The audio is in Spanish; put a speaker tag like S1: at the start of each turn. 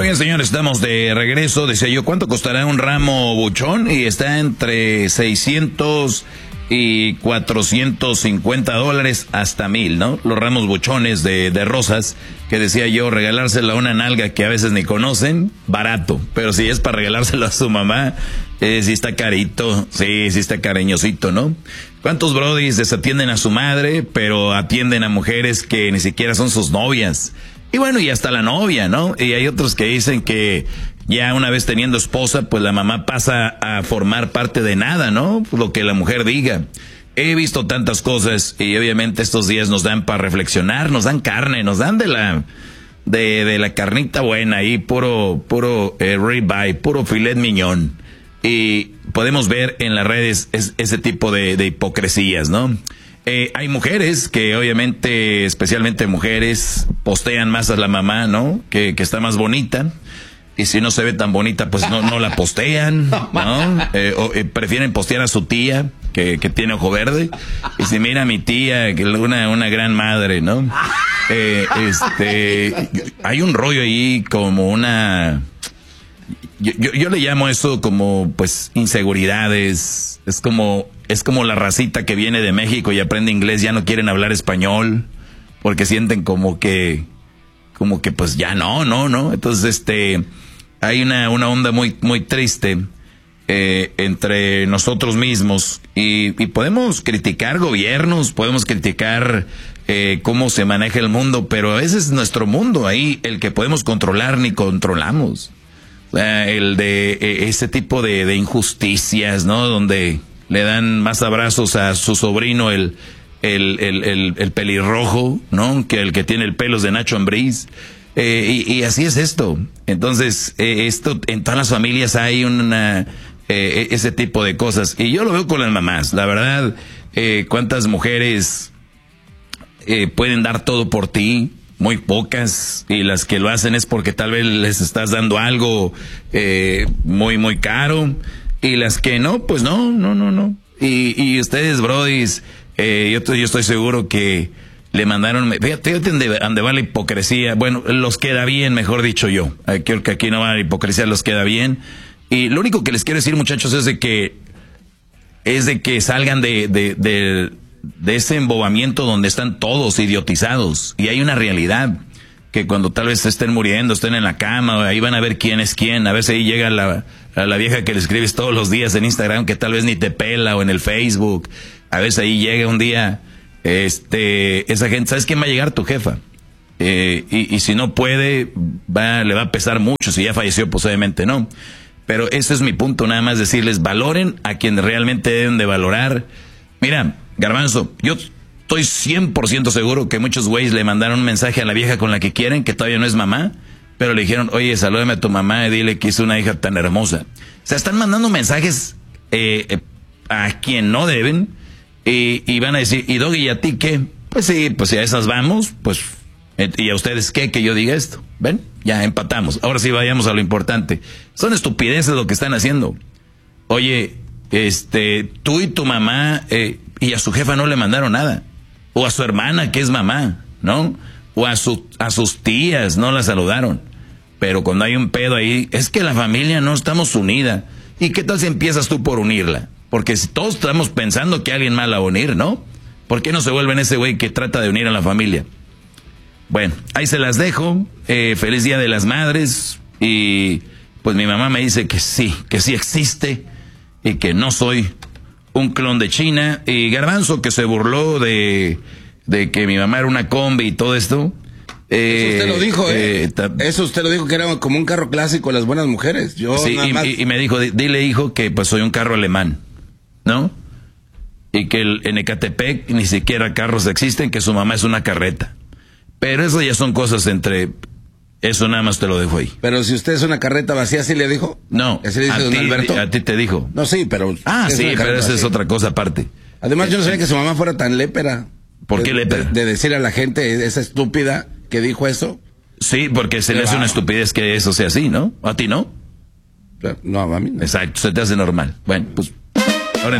S1: Muy bien, señores, estamos de regreso. Decía yo, ¿cuánto costará un ramo buchón? Y está entre 600 y $450 hasta 1,000, ¿no? Los ramos buchones de rosas, que decía yo, regalárselo a una nalga que a veces ni conocen, barato. Pero si es para regalárselo a su mamá, sí está carito, sí está cariñosito, ¿no? ¿Cuántos brodis desatienden a su madre, pero atienden a mujeres que ni siquiera son sus novias? Y bueno, y hasta la novia, ¿no? Y hay otros que dicen que ya una vez teniendo esposa, pues la mamá pasa a formar parte de nada, ¿no? Lo que la mujer diga. He visto tantas cosas y obviamente estos días nos dan para reflexionar, nos dan carne, nos dan de la carnita buena ahí, puro ribeye, puro filet mignon. Y podemos ver en las redes ese tipo de hipocresías, ¿no? Hay mujeres que obviamente, especialmente mujeres, postean más a la mamá, ¿no? Que está más bonita. Y si no se ve tan bonita, pues no la postean, ¿no? Prefieren postear a su tía, que tiene ojo verde. Y si mira a mi tía, que una gran madre, ¿no? Hay un rollo ahí como una... Yo le llamo eso como, pues, inseguridades. Es como la racita que viene de México y aprende inglés, ya no quieren hablar español, porque sienten como que pues ya no. Entonces, hay una onda muy, muy triste, entre nosotros mismos y podemos criticar gobiernos, podemos criticar, cómo se maneja el mundo, pero a veces es nuestro mundo ahí el que podemos controlar ni controlamos. El de ese tipo de injusticias, ¿no? Donde le dan más abrazos a su sobrino, el pelirrojo, ¿no? Que el que tiene el pelos de Nacho Ambriz. Y así es esto. Entonces, esto en todas las familias hay ese tipo de cosas. Y yo lo veo con las mamás. La verdad, cuántas mujeres pueden dar todo por ti. Muy pocas, y las que lo hacen es porque tal vez les estás dando algo muy, muy caro, y las que no, pues no. Y ustedes, brodis, yo estoy seguro que le mandaron, fíjate dónde va la hipocresía. Bueno, los queda bien, mejor dicho yo. Creo que aquí no va la hipocresía, los queda bien. Y lo único que les quiero decir, muchachos, es de que salgan de ese embobamiento donde están todos idiotizados. Y hay una realidad, que cuando tal vez estén muriendo, estén en la cama, ahí van a ver quién es quién. A veces ahí llega la vieja que le escribes todos los días en Instagram, que tal vez ni te pela, o en el Facebook. A veces ahí llega un día, esa gente, ¿sabes quién va a llegar? Tu jefa. Y si no puede, le va a pesar mucho. Si ya falleció, pues obviamente no. Pero ese es mi punto, nada más decirles, valoren a quien realmente deben de valorar. Mira, Garbanzo, yo estoy 100% seguro que muchos güeyes le mandaron un mensaje a la vieja con la que quieren, que todavía no es mamá, pero le dijeron, oye, salúdame a tu mamá y dile que hizo una hija tan hermosa. O sea, están mandando mensajes a quien no deben, y van a decir, ¿y Doggy, y a ti qué? Pues sí, pues si a esas vamos, pues, ¿y a ustedes qué? Que yo diga esto. ¿Ven? Ya empatamos. Ahora sí vayamos a lo importante. Son estupideces lo que están haciendo. Oye, tú y tu mamá, y a su jefa no le mandaron nada. O a su hermana, que es mamá, ¿no? O a sus tías no la saludaron. Pero cuando hay un pedo ahí, es que la familia no estamos unida. ¿Y qué tal si empiezas tú por unirla? Porque si todos estamos pensando que alguien más la va a unir, ¿no? ¿Por qué no se vuelven ese güey que trata de unir a la familia? Bueno, ahí se las dejo. Feliz Día de las Madres. Y pues mi mamá me dice que sí existe, y que no soy un clon de China. Y Garbanzo, que se burló de que mi mamá era una combi y todo esto.
S2: Eso usted lo dijo, Eso usted lo dijo, que era como un carro clásico de las buenas mujeres. Yo
S1: sí, y me dijo, dile, hijo, que pues soy un carro alemán, ¿no? Y que en Ecatepec ni siquiera carros existen, que su mamá es una carreta. Pero eso ya son cosas entre... Eso nada más te lo dejo ahí.
S2: Pero si usted es una carreta vacía, ¿sí le dijo?
S1: No,
S2: ¿Así le dice don Alberto?
S1: A ti te dijo.
S2: No, sí, pero...
S1: Sí, pero esa es otra cosa aparte.
S2: Además, yo no sabía que su mamá fuera tan lépera.
S1: ¿Por qué lépera?
S2: De decir a la gente, esa estúpida que dijo eso.
S1: Sí, porque se le hace una estupidez que eso sea así, ¿no? ¿A ti no?
S2: No, a mí no.
S1: Exacto, se te hace normal. Bueno, pues